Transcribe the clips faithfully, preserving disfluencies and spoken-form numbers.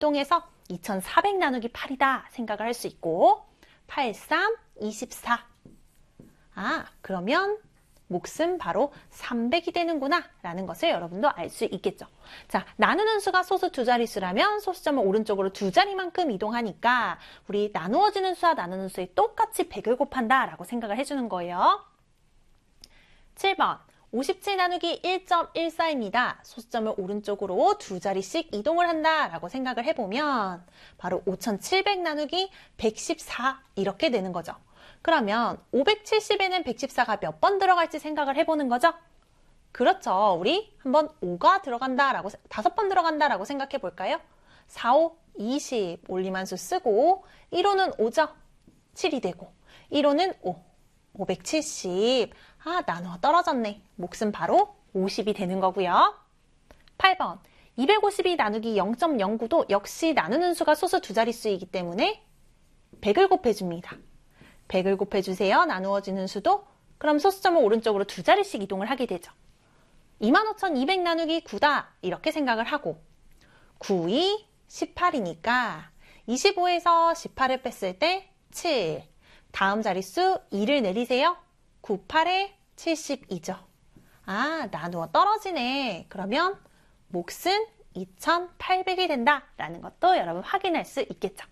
이동해서 이천사백 나누기 팔이다 생각을 할 수 있고 팔, 삼, 이십사. 아, 그러면 몫은 바로 삼백이 되는구나 라는 것을 여러분도 알 수 있겠죠. 자, 나누는 수가 소수 두 자릿수라면 소수점을 오른쪽으로 두 자리만큼 이동하니까 우리 나누어지는 수와 나누는 수에 똑같이 백을 곱한다 라고 생각을 해주는 거예요. 칠 번 오십칠 나누기 일 점 일사입니다. 소수점을 오른쪽으로 두 자리씩 이동을 한다 라고 생각을 해보면 바로 오천칠백 나누기 백십사 이렇게 되는 거죠. 그러면 오백칠십에는 백십사가 몇 번 들어갈지 생각을 해보는 거죠? 그렇죠. 우리 한번 오가 들어간다라고, 다섯 번 들어간다라고 생각해 볼까요? 사, 오, 이십 올림한수 쓰고 일 호는 오죠? 칠이 되고 일 호는 오, 오백칠십. 아, 나누어 떨어졌네. 몫은 바로 오십이 되는 거고요. 팔 번 이백오십이 나누기 영 점 영구도 역시 나누는 수가 소수 두 자릿수이기 때문에 백을 곱해줍니다. 백을 곱해주세요. 나누어지는 수도. 그럼 소수점을 오른쪽으로 두 자리씩 이동을 하게 되죠. 이만 오천이백 나누기 구다 이렇게 생각을 하고 구, 이, 십팔이니까 이십오에서 십팔을 뺐을 때 칠. 다음 자릿수 이를 내리세요. 구, 팔에 칠십이죠. 아, 나누어 떨어지네. 그러면 몫은 이천팔백이 된다라는 것도 여러분 확인할 수 있겠죠.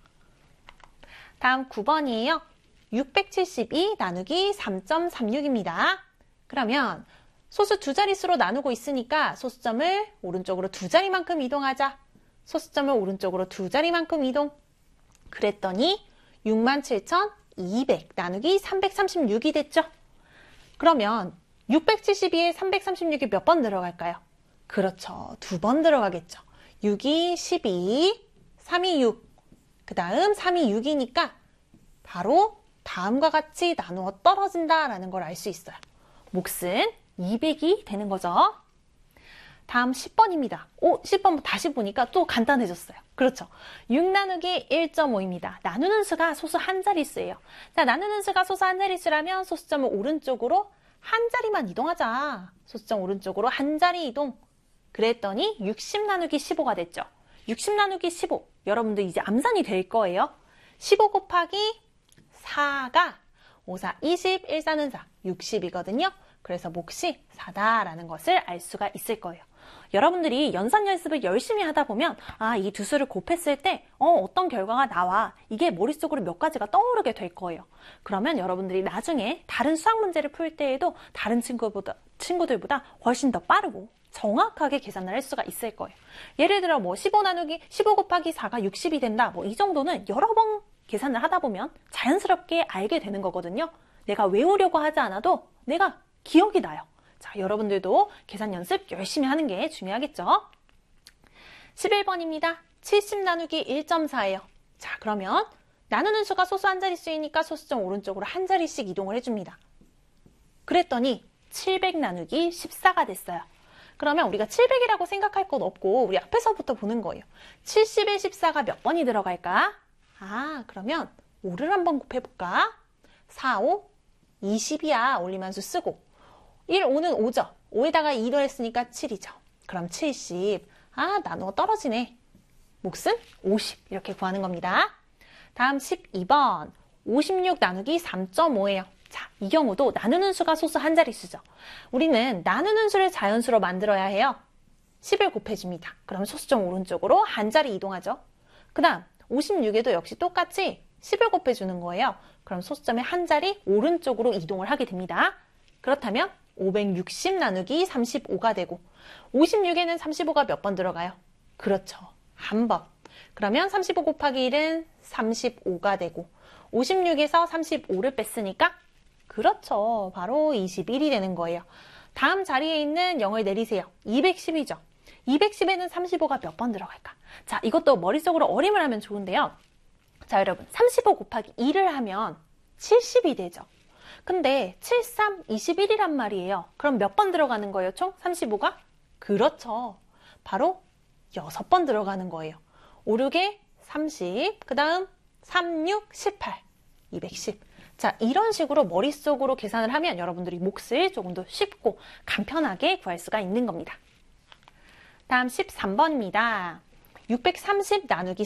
다음 구 번이에요. 육백칠십이 나누기 삼 점 삼육입니다. 그러면 소수 두 자릿수로 나누고 있으니까 소수점을 오른쪽으로 두 자리만큼 이동하자. 소수점을 오른쪽으로 두 자리만큼 이동. 그랬더니 육만 칠천이백 나누기 삼백삼십육이 됐죠. 그러면 육백칠십이에 삼백삼십육이 몇 번 들어갈까요? 그렇죠. 두 번 들어가겠죠. 육이 십이, 삼이 육. 그 다음 삼이 육이니까 바로 다음과 같이 나누어 떨어진다라는 걸 알 수 있어요. 몫은 이백이 되는 거죠. 다음 십 번입니다. 오, 십 번 다시 보니까 또 간단해졌어요. 그렇죠. 육 나누기 일 점 오입니다. 나누는 수가 소수 한 자릿수예요. 자, 나누는 수가 소수 한 자릿수라면 소수점을 오른쪽으로 한 자리만 이동하자. 소수점 오른쪽으로 한 자리 이동. 그랬더니 육십 나누기 십오가 됐죠. 육십 나누기 십오. 여러분들 이제 암산이 될 거예요. 십오 곱하기 사가 오, 사, 이십, 일, 사는 사, 육십이거든요. 그래서 몫이 사다라는 것을 알 수가 있을 거예요. 여러분들이 연산 연습을 열심히 하다 보면 아, 이 두 수를 곱했을 때 어, 어떤 결과가 나와. 이게 머릿속으로 몇 가지가 떠오르게 될 거예요. 그러면 여러분들이 나중에 다른 수학 문제를 풀 때에도 다른 친구보다, 친구들보다 훨씬 더 빠르고 정확하게 계산을 할 수가 있을 거예요. 예를 들어 뭐 십오 나누기 십오 곱하기 사가 육십이 된다. 뭐 이 정도는 여러 번 계산을 하다 보면 자연스럽게 알게 되는 거거든요. 내가 외우려고 하지 않아도 내가 기억이 나요. 자, 여러분들도 계산 연습 열심히 하는 게 중요하겠죠? 십일 번입니다. 칠십 나누기 일 점 사예요. 자, 그러면 나누는 수가 소수 한 자릿수이니까 소수점 오른쪽으로 한 자리씩 이동을 해줍니다. 그랬더니 칠백 나누기 십사가 됐어요. 그러면 우리가 칠백이라고 생각할 건 없고 우리 앞에서부터 보는 거예요. 칠십에 십사가 몇 번이 들어갈까? 아, 그러면 오를 한번 곱해볼까? 사, 오, 이십이야. 올림한수 쓰고 일, 오는 오죠. 오에다가 이를 했으니까 칠이죠. 그럼 칠십. 아, 나누어 떨어지네. 몫은 오십. 이렇게 구하는 겁니다. 다음 십이 번. 오십육 나누기 삼 점 오예요. 자, 이 경우도 나누는 수가 소수 한 자릿수죠. 우리는 나누는 수를 자연수로 만들어야 해요. 십을 곱해줍니다. 그럼 소수점 오른쪽으로 한 자리 이동하죠. 그 다음 오십육에도 역시 똑같이 십을 곱해주는 거예요. 그럼 소수점의 한 자리 오른쪽으로 이동을 하게 됩니다. 그렇다면 오백육십 나누기 삼십오가 되고 오십육에는 삼십오가 몇 번 들어가요? 그렇죠. 한 번. 그러면 삼십오 곱하기 일은 삼십오가 되고 오십육에서 삼십오를 뺐으니까 그렇죠. 바로 이십일이 되는 거예요. 다음 자리에 있는 영을 내리세요. 이백십이죠. 이백십에는 삼십오가 몇 번 들어갈까? 자, 이것도 머릿속으로 어림을 하면 좋은데요. 자, 여러분 삼십오 곱하기 이를 하면 칠십이 되죠. 근데 칠, 삼, 이십일이란 말이에요. 그럼 몇 번 들어가는 거예요, 총? 삼십오가? 그렇죠. 바로 여섯 번 들어가는 거예요. 오, 육에 삼십, 그 다음 삼, 육, 십팔, 이백십. 자, 이런 식으로 머릿속으로 계산을 하면 여러분들이 몫을 조금 더 쉽고 간편하게 구할 수가 있는 겁니다. 다음 십삼 번입니다. 육백삼십 나누기